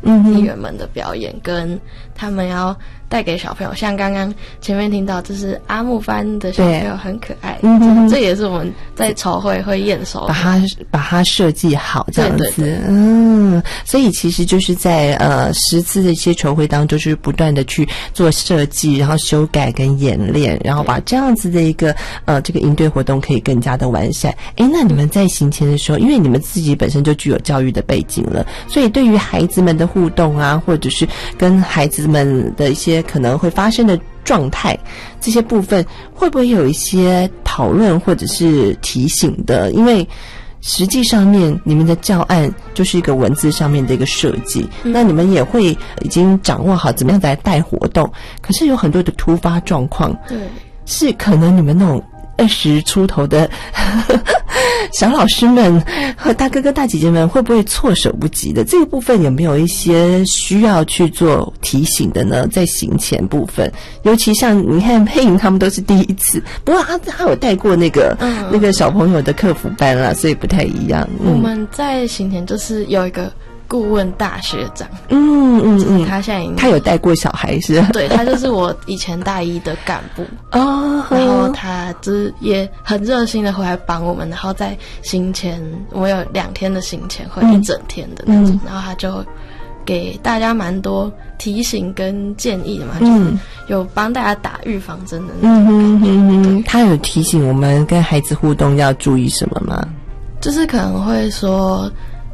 艺员们的表演，跟他们要带给小朋友，像刚刚前面听到，就是阿木班的小朋友很可爱，这也是我们在筹会会验收的， 把它设计好这样子， 对， 所以其实就是在10次的一些筹会当中，就是不断的去做设计，然后修改跟演练，然后把这样子的一个这个营队活动可以更加的完善。那你们在行前的时候，因为你们自己本身就具有教育的背景了，所以对于孩子们的互动啊，或者是跟孩子们的一些可能会发生的状态，这些部分会不会有一些讨论或者是提醒的？因为实际上面你们的教案就是一个文字上面的一个设计，那你们也会已经掌握好怎么样来带活动，可是有很多的突发状况， 对， 是可能你们那种20出头的小老师们和大哥哥大姐姐们会不会措手不及的？这个部分有没有一些需要去做提醒的呢？在行前部分，尤其像你看佩莹他们都是第一次，不过他有带过那个小朋友的客服班啦，所以不太一样。 我们在行前就是有一个顾问大学长，他现在他有带过小孩是？ 对，他就是我以前大一的干部哦，然后他就是也很热心的回来帮我们，然后在行前我们有2天的行前会，一整天的那种，然后他就给大家蛮多提醒跟建议的嘛，就是有帮大家打预防针的那种。 他有提醒我们跟孩子互动要注意什么吗？ 就是可能会说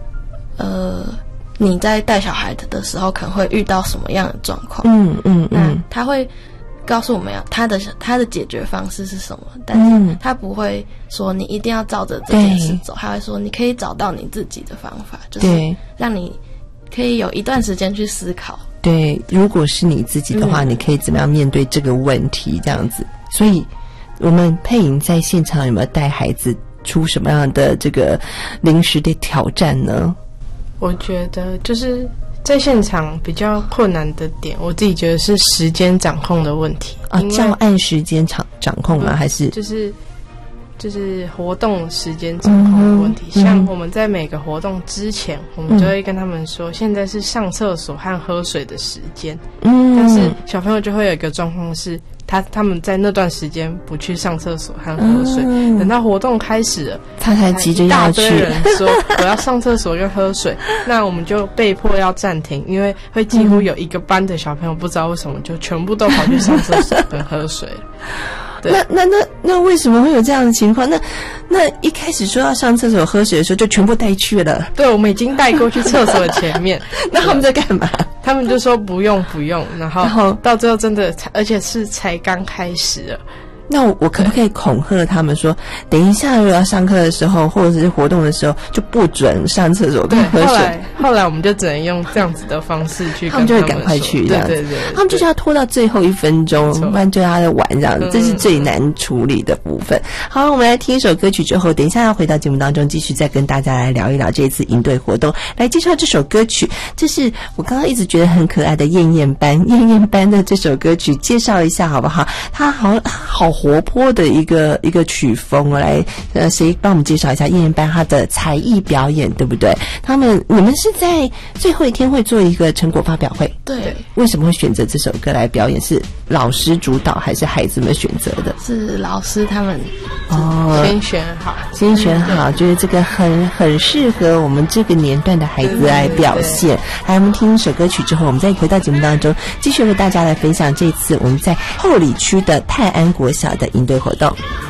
你在带小孩的时候可能会遇到什么样的状况，那他会告诉我们他的解决方式是什么，但是他不会说你一定要照着这件事走，他会说你可以找到你自己的方法，就是让你可以有一段时间去思考。 对，如果是你自己的话，你可以怎么样面对这个问题这样子。所以我们佩莹在现场有没有带孩子出什么样的这个临时的挑战呢？ 我觉得就是在现场比较困难的点，我自己觉得是时间掌控的问题啊。 教案时间掌控吗？还是就是活动时间掌控的问题。像我们在每个活动之前，我们就会跟他们说，现在是上厕所和喝水的时间。但是小朋友就会有一个状况是，他们在那段时间不去上厕所和喝水，等到活动开始了， 他才急着要去。一大堆人说我要上厕所跟喝水，那我们就被迫要暂停，因为会几乎有一个班的小朋友不知道为什么就全部都跑去上厕所跟喝水。 那为什么会有这样的情况？那一开始说要上厕所喝水的时候，就全部带去了。 对，我们已经带过去厕所的前面。 那他们在干嘛？ 他们就说不用，然后到最后真的，而且是才刚开始了。 那我可不可以恐吓他们说，等一下如果要上课的时候或者是活动的时候，就不准上厕所跟喝水？ 后来我们就只能用这样子的方式去跟他们就会赶快去这样子。对，他们就是要拖到最后1分钟，不然就要在玩这样子，这是最难处理的部分。好，我们来听一首歌曲之后，等一下要回到节目当中，继续再跟大家来聊一聊这一次营队活动。来介绍这首歌曲，这是我刚刚一直觉得很可爱的燕燕班的这首歌曲，介绍一下好不好？它好活泼的一个曲风。来谁帮我们介绍一下燕燕班它的才艺表演，对不对？你们是在最后一天会做一个成果发表会？ 对。 为什么会选择这首歌来表演？是老师主导还是孩子们选择的？ 是老师他们先选好， 觉得这个很适合我们这个年段的孩子来表现。来，我们听一首歌曲之后，我们再回到节目当中，继续为大家来分享这次我们在后里区的泰安国小的营队活动。